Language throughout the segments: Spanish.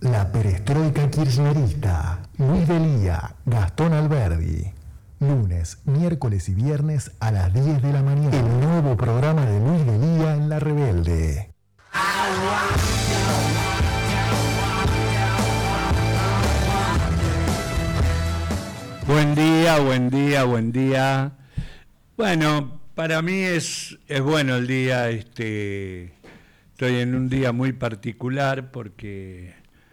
La perestroika kirchnerista. Luis Delía, Gastón Alberdi. Lunes, miércoles y viernes a las 10 de la mañana. El nuevo programa de Luis Delía en La Rebelde. Buen día, buen día, buen día. Bueno, para mí es bueno el día. Estoy en un día muy particular porque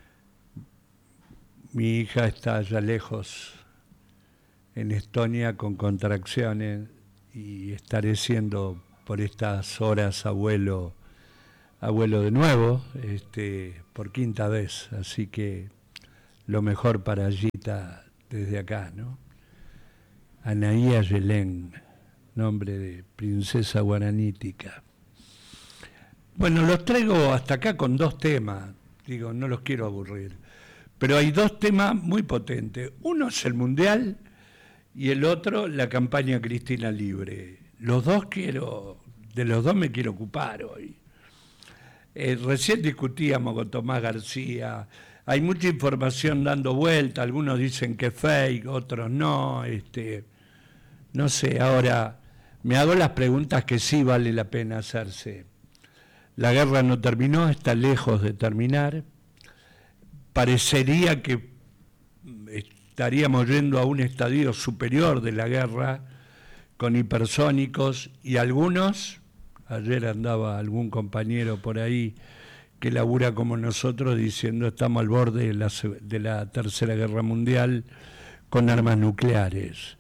mi hija está allá lejos, en Estonia, con contracciones, y estaré siendo por estas horas abuelo de nuevo, por quinta vez. Así que lo mejor para Gita desde acá, ¿no? Anaía Yelén, nombre de princesa guaranítica. Bueno, los traigo hasta acá con dos temas, digo, no los quiero aburrir, pero hay dos temas muy potentes. Uno es el Mundial y el otro la campaña Cristina Libre. De los dos me quiero ocupar hoy. Recién discutíamos con Tomás García, hay mucha información dando vuelta, algunos dicen que es fake, otros no, no sé, ahora me hago las preguntas que sí vale la pena hacerse. La guerra no terminó, está lejos de terminar, parecería que estaríamos yendo a un estadio superior de la guerra, con hipersónicos, y algunos, ayer andaba algún compañero por ahí que labura como nosotros diciendo estamos al borde de la Tercera Guerra Mundial con armas nucleares.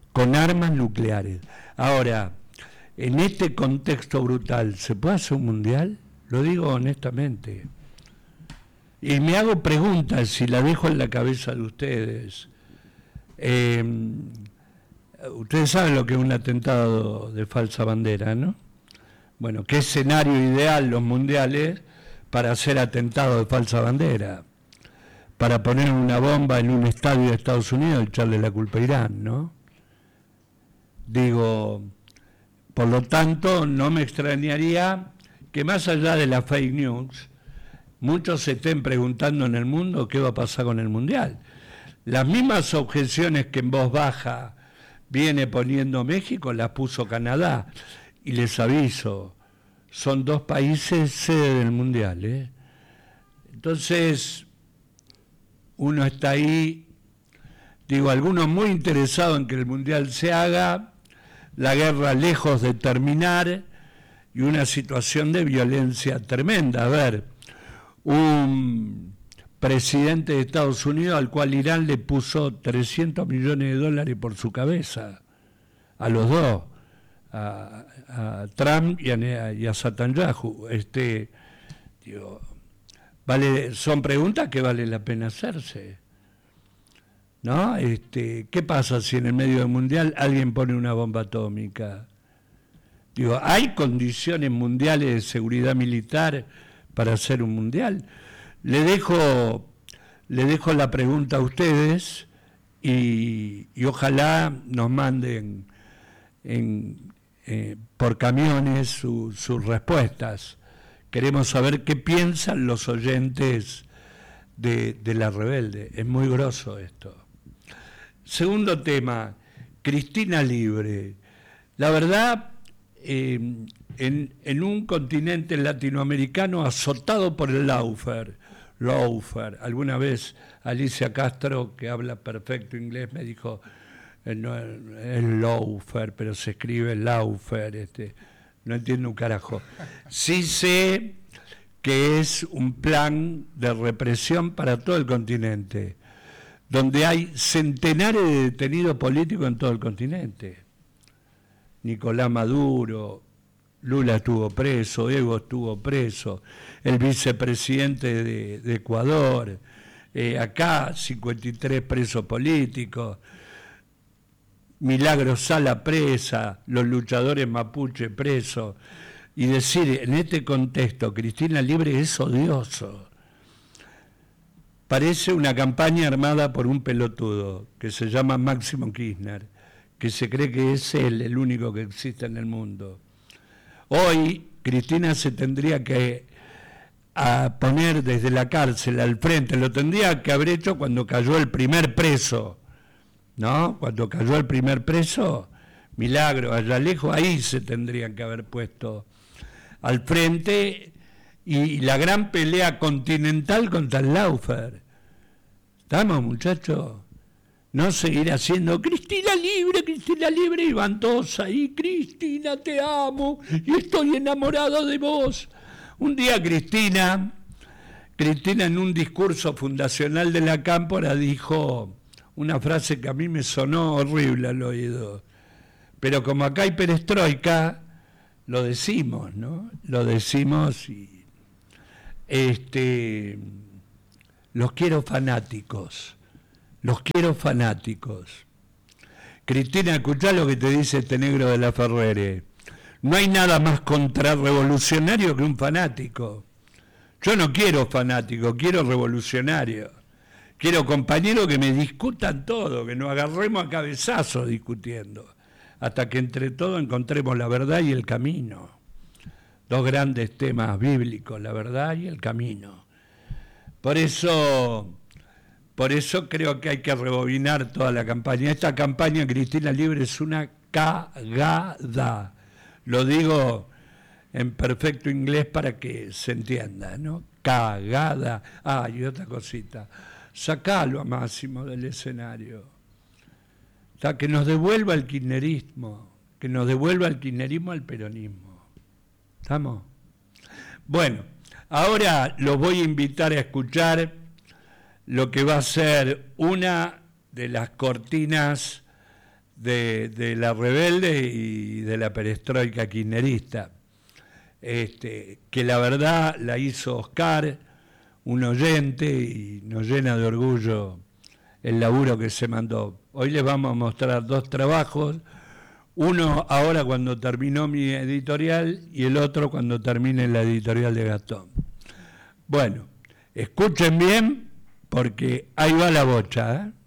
Ahora, en este contexto brutal, ¿se puede hacer un mundial? Lo digo honestamente. Y me hago preguntas y la dejo en la cabeza de ustedes. Ustedes saben lo que es un atentado de falsa bandera, ¿no? Bueno, ¿qué escenario ideal los mundiales para hacer atentado de falsa bandera? Para poner una bomba en un estadio de Estados Unidos y echarle la culpa a Irán, ¿no? Digo, por lo tanto, no me extrañaría que más allá de la fake news, muchos se estén preguntando en el mundo qué va a pasar con el Mundial. Las mismas objeciones que en voz baja viene poniendo México, las puso Canadá. Y les aviso, son dos países sede del Mundial, ¿eh? Entonces, uno está ahí, digo, algunos muy interesados en que el Mundial se haga, la guerra lejos de terminar y una situación de violencia tremenda. A ver, un presidente de Estados Unidos al cual Irán le puso $300 millones por su cabeza, a los dos, a Trump y a Netanyahu. Digo, son preguntas que vale la pena hacerse, ¿no? ¿Qué pasa si en el medio del mundial alguien pone una bomba atómica? Digo, ¿hay condiciones mundiales de seguridad militar para hacer un mundial? Le dejo la pregunta a ustedes y ojalá nos manden por camiones sus respuestas. Queremos saber qué piensan los oyentes de La Rebelde. Es muy grosso esto. Segundo tema, Cristina Libre. La verdad, en un continente latinoamericano azotado por el lawfare. Alguna vez Alicia Castro, que habla perfecto inglés, me dijo, no, es lawfare, pero se escribe lawfare, no entiendo un carajo. Sí sé que es un plan de represión para todo el continente, donde hay centenares de detenidos políticos en todo el continente. Nicolás Maduro, Lula estuvo preso, Evo estuvo preso, el vicepresidente de Ecuador, acá 53 presos políticos, Milagro Sala presa, los luchadores mapuche presos. Y decir, en este contexto, Cristina Libre es odioso. Parece una campaña armada por un pelotudo que se llama Máximo Kirchner, que se cree que es él el único que existe en el mundo. Hoy Cristina se tendría que a poner desde la cárcel al frente, lo tendría que haber hecho cuando cayó el primer preso, ¿no? Cuando cayó el primer preso, Milagro, allá lejos, ahí se tendrían que haber puesto al frente, y la gran pelea continental contra el Laufer. ¿Estamos, muchachos? No seguir haciendo Cristina libre, y van todos ahí, Cristina, te amo, y estoy enamorado de vos. Un día Cristina en un discurso fundacional de la Cámpora dijo una frase que a mí me sonó horrible al oído, pero como acá hay perestroika, lo decimos, ¿no? Lo decimos y los quiero fanáticos. Cristina, escuchá lo que te dice este negro de la Ferrere. No hay nada más contrarrevolucionario que un fanático. Yo no quiero fanático, quiero revolucionario. Quiero compañeros que me discutan todo, que nos agarremos a cabezazos discutiendo, hasta que entre todos encontremos la verdad y el camino. Dos grandes temas bíblicos, la verdad y el camino. Por eso creo que hay que rebobinar toda la campaña. Esta campaña Cristina Libre es una cagada. Lo digo en perfecto inglés para que se entienda, ¿no? Cagada. Ah, y otra cosita. Sacalo a Máximo del escenario. O sea, que nos devuelva el kirchnerismo, que nos devuelva el kirchnerismo al peronismo. ¿Estamos? Bueno, ahora los voy a invitar a escuchar lo que va a ser una de las cortinas de la Rebelde y de la perestroika kirchnerista, que la verdad la hizo Oscar, un oyente, y nos llena de orgullo el laburo que se mandó. Hoy les vamos a mostrar dos trabajos, uno ahora cuando terminó mi editorial y el otro cuando termine la editorial de Gastón. Bueno, escuchen bien porque ahí va la bocha, ¿eh?